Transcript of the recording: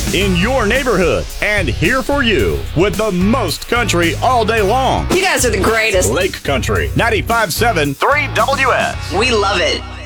in your neighborhood and here for you with the most country all day long. You guys are the greatest. Lake Country 95.7 3WS. We love it.